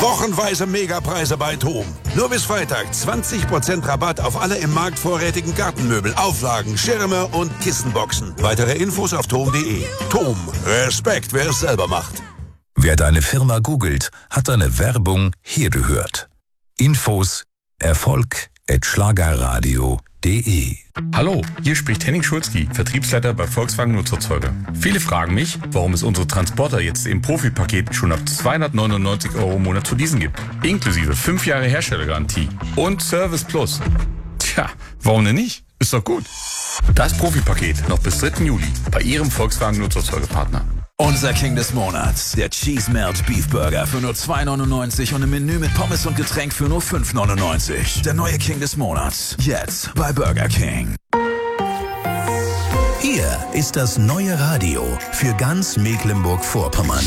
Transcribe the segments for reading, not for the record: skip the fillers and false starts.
Wochenweise Megapreise bei TOM. Nur bis Freitag 20% Rabatt auf alle im Markt vorrätigen Gartenmöbel, Auflagen, Schirme und Kissenboxen. Weitere Infos auf tom.de. TOM. Respekt, wer es selber macht. Wer deine Firma googelt, hat deine Werbung hier gehört. Infos erfolg@schlagerradio.de. Hallo, hier spricht Henning Schulzki, Vertriebsleiter bei Volkswagen Nutzfahrzeuge. Viele fragen mich, warum es unsere Transporter jetzt im Profipaket schon ab 299 € im Monat zu leasen gibt. Inklusive 5 Jahre Herstellergarantie und Service Plus. Tja, warum denn nicht? Ist doch gut. Das Profipaket noch bis 3. Juli bei Ihrem Volkswagen Nutzfahrzeugepartner. Unser King des Monats, der Cheese Melt Beef Burger für nur 2,99 € und im Menü mit Pommes und Getränk für nur 5,99 €. Der neue King des Monats, jetzt bei Burger King. Hier ist das neue Radio für ganz Mecklenburg-Vorpommern.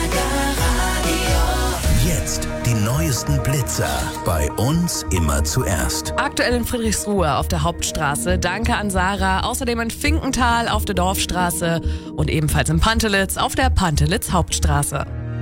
Jetzt die neuesten Blitzer. Bei uns immer zuerst. Aktuell in Friedrichsruhe auf der Hauptstraße. Danke an Sarah. Außerdem in Finkenthal auf der Dorfstraße und ebenfalls in Pantelitz auf der Pantelitz-Hauptstraße.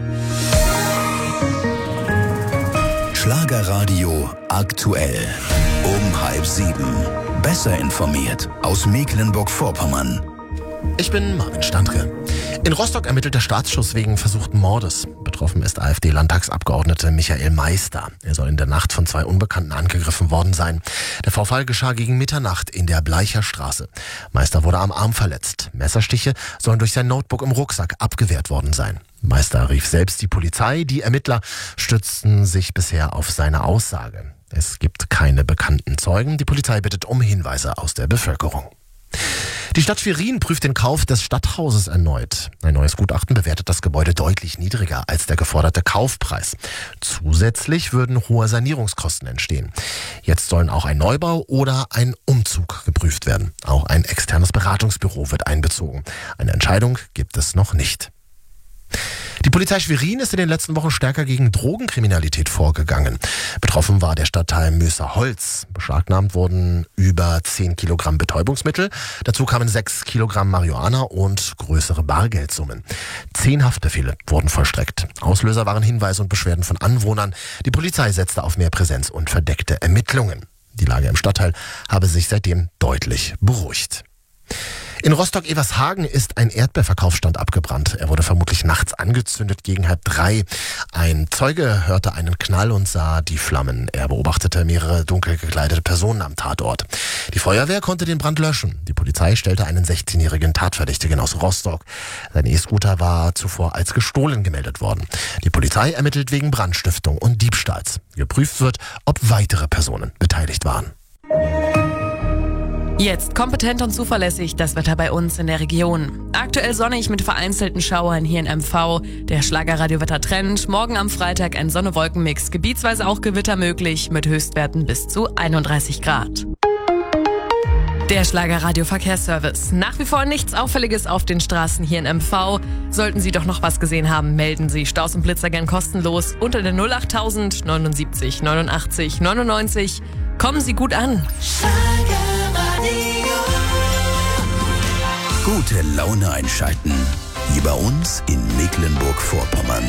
Schlagerradio aktuell. Um 6:30. Besser informiert aus Mecklenburg-Vorpommern. Ich bin Marvin Standre. In Rostock ermittelt der Staatsschuss wegen versuchten Mordes. Betroffen ist AfD-Landtagsabgeordnete Michael Meister. Er soll in der Nacht von 2 Unbekannten angegriffen worden sein. Der Vorfall geschah gegen Mitternacht in der Bleicher Straße. Meister wurde am Arm verletzt. Messerstiche sollen durch sein Notebook im Rucksack abgewehrt worden sein. Meister rief selbst die Polizei. Die Ermittler stützten sich bisher auf seine Aussage. Es gibt keine bekannten Zeugen. Die Polizei bittet um Hinweise aus der Bevölkerung. Die Stadt Schwerin prüft den Kauf des Stadthauses erneut. Ein neues Gutachten bewertet das Gebäude deutlich niedriger als der geforderte Kaufpreis. Zusätzlich würden hohe Sanierungskosten entstehen. Jetzt sollen auch ein Neubau oder ein Umzug geprüft werden. Auch ein externes Beratungsbüro wird einbezogen. Eine Entscheidung gibt es noch nicht. Die Polizei Schwerin ist in den letzten Wochen stärker gegen Drogenkriminalität vorgegangen. Betroffen war der Stadtteil Möserholz. Beschlagnahmt wurden über 10 Kilogramm Betäubungsmittel. Dazu kamen 6 Kilogramm Marihuana und größere Bargeldsummen. 10 Haftbefehle wurden vollstreckt. Auslöser waren Hinweise und Beschwerden von Anwohnern. Die Polizei setzte auf mehr Präsenz und verdeckte Ermittlungen. Die Lage im Stadtteil habe sich seitdem deutlich beruhigt. In Rostock-Evershagen ist ein Erdbeerverkaufsstand abgebrannt. Er wurde vermutlich nachts angezündet gegen 2:30. Ein Zeuge hörte einen Knall und sah die Flammen. Er beobachtete mehrere dunkel gekleidete Personen am Tatort. Die Feuerwehr konnte den Brand löschen. Die Polizei stellte einen 16-jährigen Tatverdächtigen aus Rostock. Sein E-Scooter war zuvor als gestohlen gemeldet worden. Die Polizei ermittelt wegen Brandstiftung und Diebstahls. Geprüft wird, ob weitere Personen beteiligt waren. Jetzt kompetent und zuverlässig das Wetter bei uns in der Region. Aktuell sonnig mit vereinzelten Schauern hier in MV. Der Schlagerradio-Wettertrend. Morgen am Freitag ein Sonne-Wolken-Mix. Gebietsweise auch Gewitter möglich mit Höchstwerten bis zu 31 Grad. Der Schlagerradio-Verkehrsservice. Nach wie vor nichts Auffälliges auf den Straßen hier in MV. Sollten Sie doch noch was gesehen haben, melden Sie Staus und Blitzer gern kostenlos unter der 08000 79 89 99. Kommen Sie gut an. Gute Laune einschalten. Hier bei uns in Mecklenburg-Vorpommern.